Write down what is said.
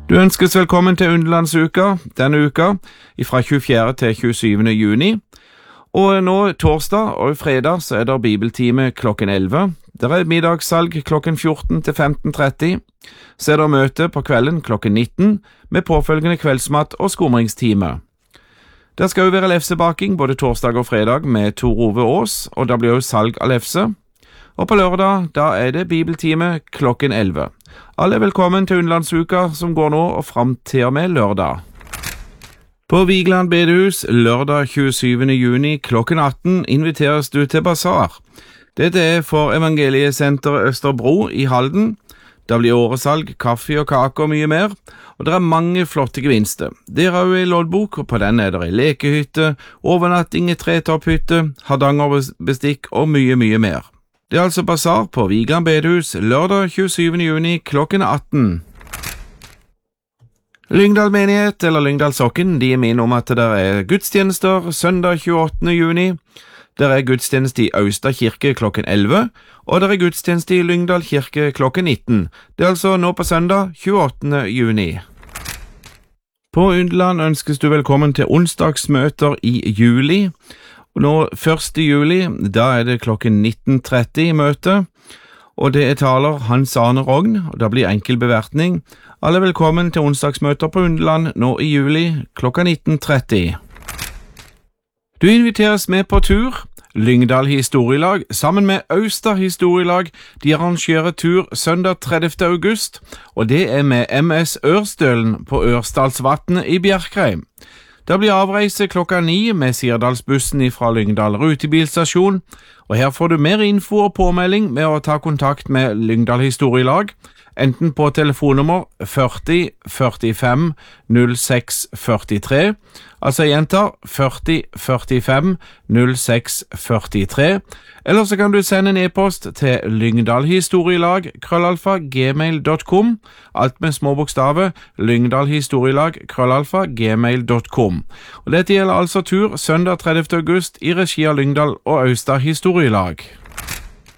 Du ønskes velkommen til Underlandsuka denne uka, fra 24. til 27. juni. Og nå torsdag og fredag så er det bibeltime klokken 11. Det er middagssalg klokken 14 til 15:30. Så er det møte på kvelden klokken 19 med påfølgende kveldsmat og skumringstime. Det skal jo være lefsebaking både torsdag og fredag med Tor Ove Aas, og det blir jo salg av lefse. Og på lørdag da er det bibeltime klokken 11. Alle er velkommen til Underlandsuka som går nå og frem til og med lørdag. På Vigeland bedehus lørdag 27. juni klokken 18 inviteres du til basar. Dette er for Evangeliesenteret Østerbro i Halden. Det blir åresalg, kaffe og kake og mye mer, og det er mange flotte gevinster. Det er også en loddbok, og på den er det en lekehytte, overnatting i tretopphytte, hardangerbestikk og mye mer. Det er altså basar på Vigeland bedehus lørdag 27. juni klokken 18. Lyngdal menighet eller Lyngdal Sokken, de minner om at det er gudstjenester søndag 28. juni. Det er gudstjeneste i Austad kirke klokken 11, og det er gudstjeneste i Lyngdal kirke klokken 19. Det er altså nå på søndag 28. juni. På Underland ønskes du velkommen til onsdagsmøter i juli. Og nå 1. juli, da er det klokken 19:30 i møte, og det er taler Hans Arne Rogn, og det blir enkel bevertning. Alle er velkommen til onsdagsmøter på Underland nå i juli klokka 19:30. Du inviteres med på tur. Lyngdal historielag sammen med Austad historielag, de arrangerer tur søndag 30. august, og det er med MS Ørstølen på Ørsdalsvatnet i Bjerkreim. Det blir avreise klokka 9 med Sirdalsbussen fra Lyngdal rutebilstasjon, og her får du mer info og påmelding med å ta kontakt med Lyngdal historielag, enten på telefonnummer 40 45 06 43, altså jeg gjentar 40 45 06 43, eller så kan du sende en e-post til lyngdalhistorielag@gmail.com, alt med små bokstaver, lyngdalhistorielag@gmail.com. Og dette gjelder altså tur søndag 30. august i regi av Lyngdal og Austad historielag.